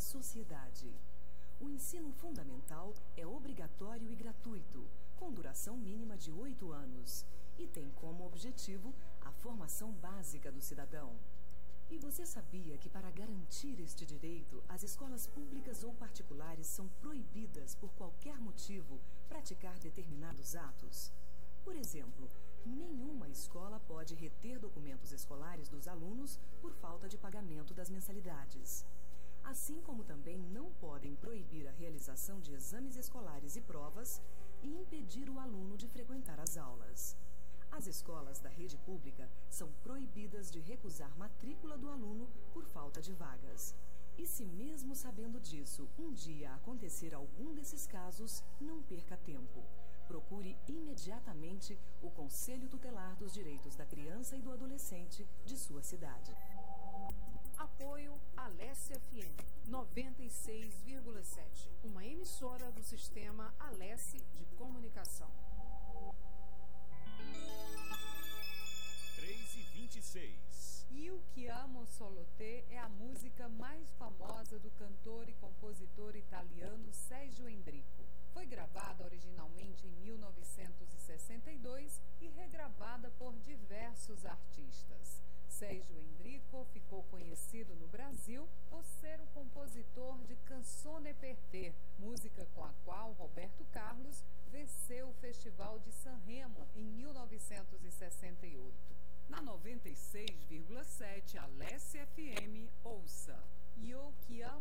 sociedade. O ensino fundamental é obrigatório e gratuito, com duração mínima de 8 anos, e tem como objetivo a formação básica do cidadão. E você sabia que, para garantir este direito, as escolas públicas ou particulares são proibidas, por qualquer motivo, praticar determinados atos? Por exemplo, nenhuma escola pode reter documentos escolares dos alunos por falta de pagamento das mensalidades. Assim como também não podem proibir a realização de exames escolares e provas e impedir o aluno de frequentar as aulas. As escolas da rede pública são proibidas de recusar matrícula do aluno por falta de vagas. E se mesmo sabendo disso, um dia acontecer algum desses casos, não perca tempo. Procure imediatamente o Conselho Tutelar dos Direitos da Criança e do Adolescente de sua cidade. Apoio Alesse FM 96,7, uma emissora do sistema Alesse de Comunicação. 3h26. Il Chiamo Solo Te é a música mais famosa do cantor e compositor italiano Sergio Endrico. Foi gravada originalmente em 1962 e regravada por diversos artistas. Sergio Endrico ficou conhecido no Brasil por ser o compositor de Canzone per te, música com a qual Roberto Carlos venceu o Festival de Sanremo em 1968. Na 96,7 Alesse FM, ouça Io Chiamo